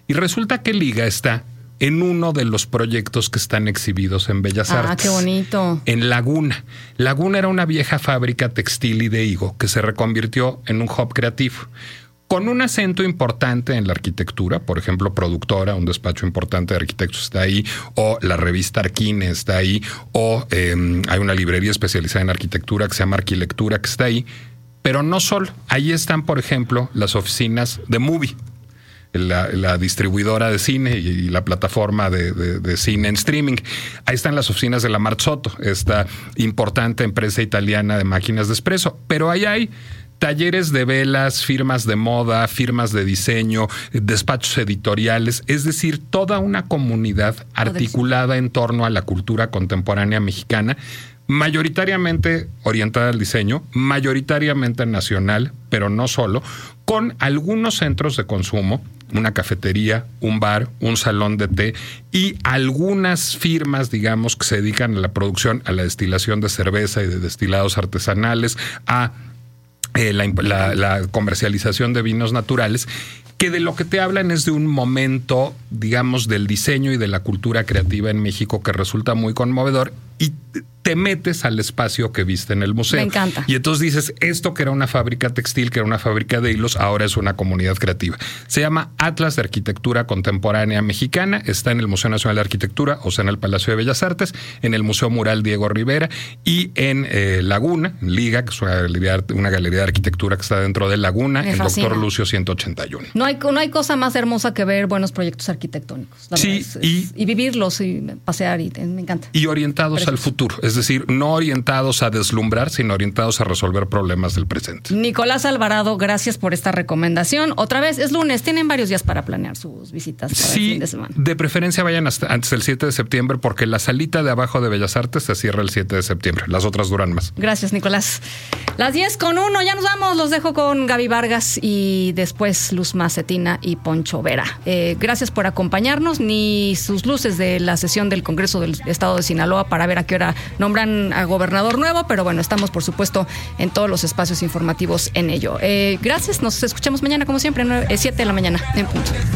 Y resulta que Liga está en uno de los proyectos que están exhibidos en Bellas Artes. Ah, qué bonito. En Laguna. Laguna era una vieja fábrica textil y de higo que se reconvirtió en un hub creativo, con un acento importante en la arquitectura. Por ejemplo, Productora, un despacho importante de arquitectos, está ahí, o la revista Arquine está ahí, o hay una librería especializada en arquitectura que se llama Arquilectura que está ahí. Pero no solo. Ahí están, por ejemplo, las oficinas de Movie, la distribuidora de cine y la plataforma de cine en streaming. Ahí están las oficinas de la Marzotto, esta importante empresa italiana de máquinas de espresso. Pero ahí hay talleres de velas, firmas de moda, firmas de diseño, despachos editoriales, es decir, toda una comunidad articulada en torno a la cultura contemporánea mexicana, mayoritariamente orientada al diseño, mayoritariamente nacional, pero no solo, con algunos centros de consumo, una cafetería, un bar, un salón de té y algunas firmas, digamos, que se dedican a la producción, a la destilación de cerveza y de destilados artesanales, a la comercialización de vinos naturales, que de lo que te hablan es de un momento, digamos, del diseño y de la cultura creativa en México que resulta muy conmovedor, y te metes al espacio que viste en el museo. Me encanta. Y entonces dices, esto que era una fábrica textil, que era una fábrica de hilos, ahora es una comunidad creativa. Se llama Atlas de Arquitectura Contemporánea Mexicana. Está en el Museo Nacional de Arquitectura, o sea, en el Palacio de Bellas Artes, en el Museo Mural Diego Rivera y en Laguna, en Liga, que es una galería de arquitectura que está dentro de Laguna, en Doctor Lucio 181. No hay cosa más hermosa que ver buenos proyectos arquitectónicos. Sí, y vivirlos y pasear, y me encanta. Y orientados al futuro, es decir, no orientados a deslumbrar, sino orientados a resolver problemas del presente. Nicolás Alvarado, gracias por esta recomendación. Otra vez, es lunes, tienen varios días para planear sus visitas para el fin de semana. De preferencia vayan antes del 7 de septiembre, porque la salita de abajo de Bellas Artes se cierra el 7 de septiembre. Las otras duran más. Gracias, Nicolás. Las 10:01, ya nos vamos. Los dejo con Gaby Vargas y después Luz Macetina y Poncho Vera. Gracias por acompañarnos. Ni sus luces de la sesión del Congreso del Estado de Sinaloa para ver a qué hora nombran a gobernador nuevo, pero bueno, estamos por supuesto en todos los espacios informativos en ello. Gracias, nos escuchamos mañana como siempre, 7 de la mañana en punto.